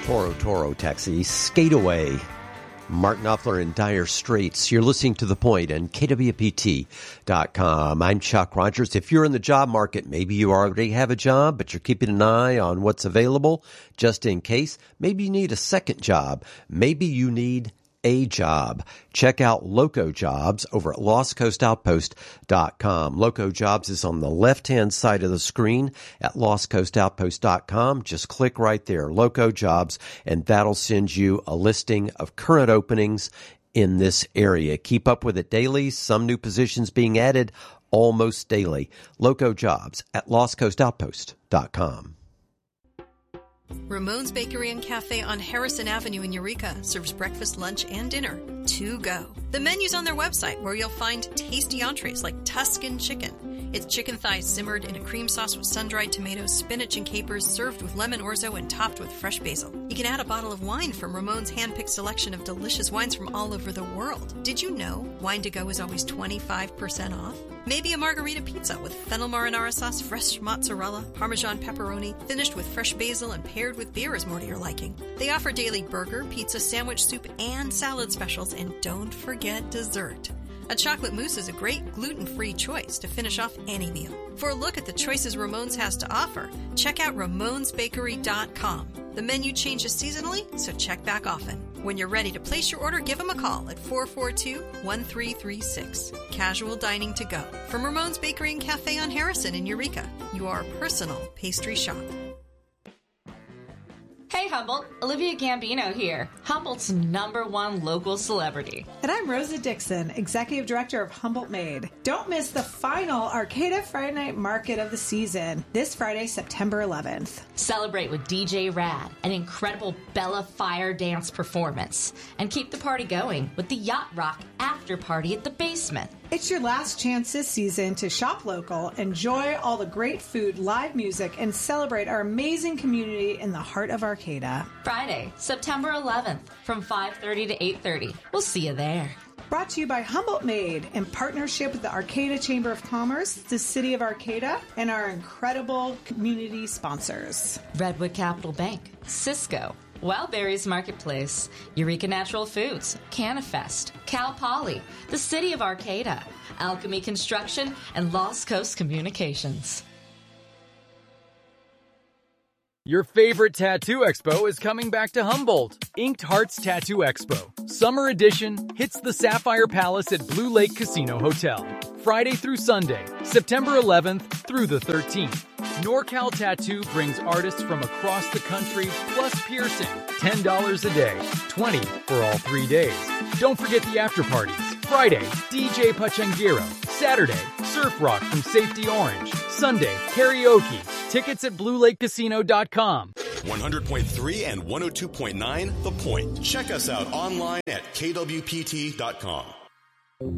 Toro Taxi, Skate Away. Mark Knopfler in Dire Straits. You're listening to The Point and KWPT.com. I'm Chuck Rogers. If you're in the job market, maybe you already have a job, but you're keeping an eye on what's available just in case. Maybe you need a second job. Maybe you need a job. Check out Loco Jobs over at LostCoastOutpost.com. Loco Jobs is on the left-hand side of the screen at LostCoastOutpost.com. Just click right there, Loco Jobs, and that'll send you a listing of current openings in this area. Keep up with it daily. Some new positions being added almost daily. Loco Jobs at LostCoastOutpost.com. Ramon's Bakery and Cafe on Harrison Avenue in Eureka serves breakfast, lunch, and dinner to go. The menu's on their website, where you'll find tasty entrees like Tuscan chicken. It's chicken thighs simmered in a cream sauce with sun-dried tomatoes, spinach, and capers, served with lemon orzo and topped with fresh basil. You can add a bottle of wine from Ramon's hand-picked selection of delicious wines from all over the world. Did you know wine to go is always 25% off? Maybe a margarita pizza with fennel marinara sauce, fresh mozzarella, Parmesan pepperoni, finished with fresh basil and paired with beer is more to your liking. They offer daily burger, pizza, sandwich, soup, and salad specials, and don't forget dessert. A chocolate mousse is a great gluten-free choice to finish off any meal. For a look at the choices Ramon's has to offer, check out Ramon'sBakery.com. The menu changes seasonally, so check back often. When you're ready to place your order, give them a call at 442-1336. Casual dining to go. From Ramon's Bakery and Cafe on Harrison in Eureka, your personal pastry shop. Hey Humboldt, Olivia Gambino here, Humboldt's #1 local celebrity. And I'm Rosa Dixon, Executive Director of Humboldt Made. Don't miss the final Arcata Friday Night Market of the season, this Friday, September 11th. Celebrate with DJ Rad, an incredible Bella Fire dance performance, and keep the party going with the Yacht Rock after party at the basement. It's your last chance this season to shop local, enjoy all the great food, live music, and celebrate our amazing community in the heart of Arcata. Friday, September 11th, from 5:30 to 8:30. We'll see you there. Brought to you by Humboldt Made in partnership with the Arcata Chamber of Commerce, the City of Arcata, and our incredible community sponsors. Redwood Capital Bank, Cisco, Wildberries Marketplace, Eureka Natural Foods, Canifest, Cal Poly, the City of Arcata, Alchemy Construction, and Lost Coast Communications. Your favorite tattoo expo is coming back to Humboldt. Inked Hearts Tattoo Expo. Summer edition hits the Sapphire Palace at Blue Lake Casino Hotel. Friday through Sunday, September 11th through the 13th. NorCal Tattoo brings artists from across the country, plus piercing. $10 a day, $20 for all 3 days. Don't forget the after parties. Friday, DJ Pachanguero. Saturday, Surf Rock from Safety Orange. Sunday, karaoke. Tickets at BlueLakeCasino.com. 100.3 and 102.9 The Point. Check us out online at KWPT.com.